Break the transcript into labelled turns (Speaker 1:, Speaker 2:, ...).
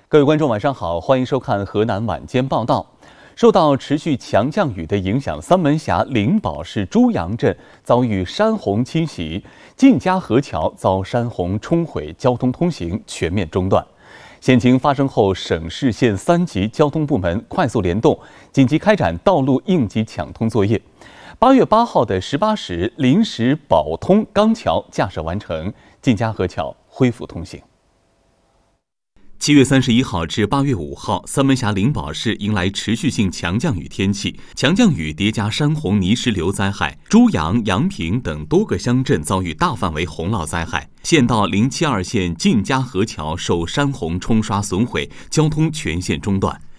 Speaker 1: 各位观众，晚上好，欢迎收看河南晚间报道。受到持续强降雨的影响，三门峡灵宝市朱阳镇遭遇山洪侵袭，晋嘉河桥遭山洪冲毁，交通通行全面中断。险情发生后，省市县3级交通部门快速联动，紧急开展道路应急抢通作业。8月8号的18时，临时保通钢桥架设完成，晋嘉河桥恢复通行。7月31号至8月5号，三门峡灵宝市迎来持续性强降雨天气，强降雨叠加山洪泥石流灾害，朱阳、阳平等多个乡镇遭遇大范围洪涝灾害。县道072线晋嘉河桥受山洪冲刷损毁，交通全线中断。